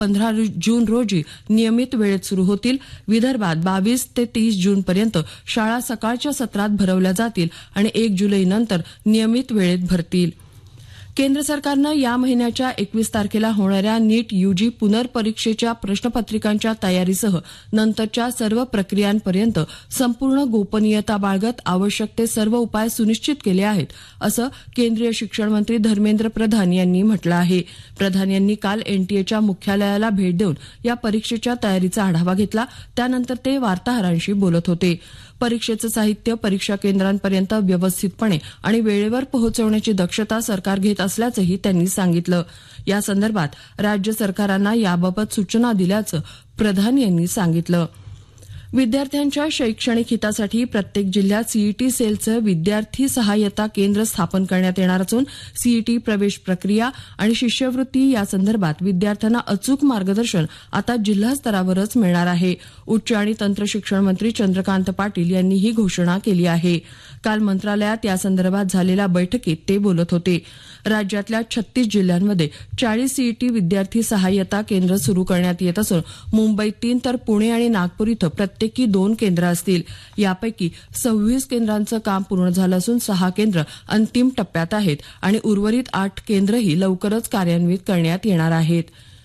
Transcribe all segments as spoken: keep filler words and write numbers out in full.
पंधरा जून रोजी नियमित वेळेत सुरू होतील. विदर्भात बावीस ते तीस जूनपर्यंत शाळा सकाळच्या सत्रात भरवल्या जातील आणि एक जुलैनंतर नियमित वेळेत भरतील. केंद्र सरकारनं या महिन्याच्या एकवीस तारखेला होणाऱ्या नीट यूजी पुनर्परीक्षेच्या प्रश्नपत्रिकांच्या तयारीसह नंतरच्या सर्व प्रक्रियांपर्यंत संपूर्ण गोपनीयता बाळगत आवश्यक ते सर्व उपाय सुनिश्चित केले आहेत, असं केंद्रीय शिक्षण मंत्री धर्मेंद्र प्रधान यांनी म्हटलं आहे. प्रधान यांनी काल एनटीएच्या मुख्यालयाला भेट देऊन या परीक्षेच्या तयारीचा आढावा घेतला. त्यानंतर ते वार्ताहरांशी बोलत होते. परीक्षेचं साहित्य परीक्षा केंद्रांपर्यंत व्यवस्थितपणे आणि वेळेवर पोहोचवण्याची दक्षता सरकार घेत असल्याचंही त्यांनी सांगितलं. यासंदर्भात राज्य सरकारांना याबाबत सूचना दिल्याचं प्रधान यांनी सांगितलं. विद्यार्थ्यांच्या शैक्षणिक हितासाठी प्रत्येक जिल्ह्यात सीईटी सेलचं विद्यार्थी सहाय्यता केंद्र स्थापन करण्यात येणार असून सीईटी प्रवेश प्रक्रिया आणि शिष्यवृत्ती यासंदर्भात विद्यार्थ्यांना अचूक मार्गदर्शन आता जिल्हास्तरावरच मिळणार आहे. उच्च आणि तंत्र शिक्षण मंत्री चंद्रकांत पाटील यांनी ही घोषणा केली आहे. काल मंत्रालयात यासंदर्भात झालेल्या बैठकीत ते बोलत होते. राज्यातल्या छत्तीस जिल्ह्यांमध्ये चाळीस सीईटी विद्यार्थी सहाय्यता केंद्र सुरू करण्यात येत असून मुंबईत तीन तर पुणे आणि नागपूर इथं प्रत्येकी दोन केंद्र असतील. यापैकी सव्वीस केंद्रांचं काम पूर्ण झालं असून सहा केंद्र अंतिम टप्प्यात आहेत आणि उर्वरित आठ केंद्रही लवकरच कार्यान्वित करण्यात येणार आहेत.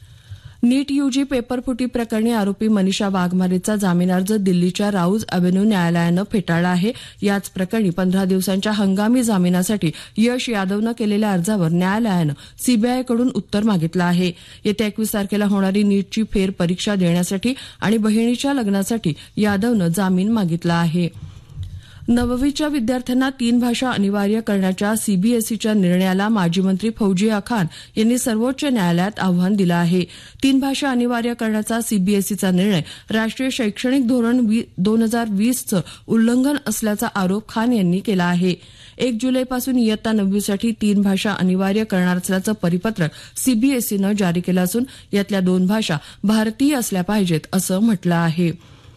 नीट यूजी पेपरफुटी प्रकरणी आरोपी मनीषा वाघमारेचा जामीन अर्ज दिल्लीच्या राऊज अव्हेन्यू न्यायालयानं फेटाळला आहे. याच प्रकरणी पंधरा दिवसांच्या हंगामी जामिनासाठी यश यादवनं केलेल्या अर्जावर न्यायालयानं सीबीआयकडून उत्तर मागितलं आहे. येत्या एकवीस तारखेला होणारी नीटची फेरपरीक्षा देण्यासाठी आणि बहिणीच्या लग्नासाठी यादवनं जामीन मागितला आहे. नववीच्या विद्यार्थ्यांना तीन भाषा अनिवार्य करण्याच्या सीबीएसईच्या निर्णयाला माजी मंत्री फौजिया खान यांनी सर्वोच्च न्यायालयात आव्हान दिलं आहे. तीन भाषा अनिवार्य करण्याचा सीबीएसईचा निर्णय राष्ट्रीय शैक्षणिक धोरण दोन हजार वीसचं उल्लंघन असल्याचा आरोप खान यांनी केला आहे. एक जुलैपासून इयत्ता नववीसाठी तीन भाषा अनिवार्य करणार असल्याचं परिपत्रक सीबीएसईनं जारी केलं असून यातल्या दोन भाषा भारतीय असल्या पाहिजेत असं म्हटलं आहे.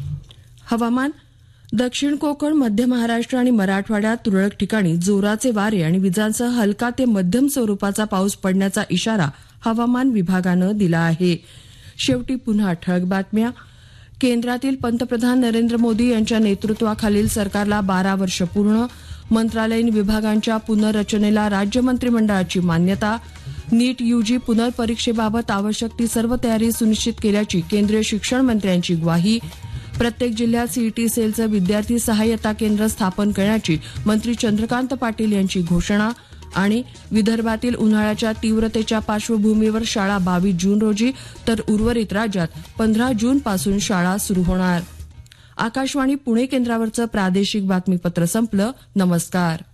हवामान. दक्षिण कोकण, मध्य महाराष्ट्र आणि मराठवाड्यात तुरळक ठिकाणी जोराचे वारे आणि विजांसह हलका ते मध्यम स्वरूपाचा पाऊस पडण्याचा इशारा हवामान विभागानं दिला आहे. शेवटी पुन्हा ठळक बातम्या. केंद्रातील पंतप्रधान नरेंद्र मोदी यांच्या नेतृत्वाखालील सरकारला बारा वर्ष पूर्ण. मंत्रालयीन विभागांच्या पुनर्रचनेला राज्य मंत्रिमंडळाची मान्यता. नीट यूजी पुनर्परीक्षेबाबत आवश्यक ती सर्व तयारी सुनिश्चित केल्याची केंद्रीय शिक्षण मंत्र्यांची ग्वाही. प्रत्येक जिल्ह्यात सीईटी सेलचं विद्यार्थी सहाय्यता केंद्र स्थापन करण्याची मंत्री चंद्रकांत पाटील यांची घोषणा. आणि विदर्भातील उन्हाळ्याच्या तीव्रतेच्या पार्श्वभूमीवर शाळा बावीस जून रोजी तर उर्वरित राज्यात पंधरा जून पासून शाळा सुरू होणार. आकाशवाणी पुणे केंद्रावरचं प्रादेशिक बातमीपत्र संपलं. नमस्कार.